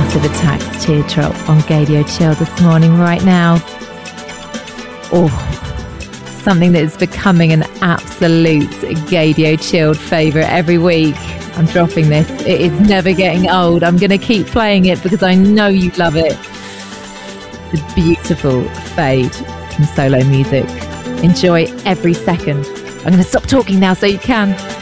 Massive Attacks Teardrop on Gaydio Chill this morning right now. Oh, something that is becoming an absolute Gaydio Chilled favourite every week. I'm dropping this. It is never getting old. I'm going to keep playing it because I know you love it. The beautiful Fade from Solo Music. Enjoy every second. I'm going to stop talking now so you can.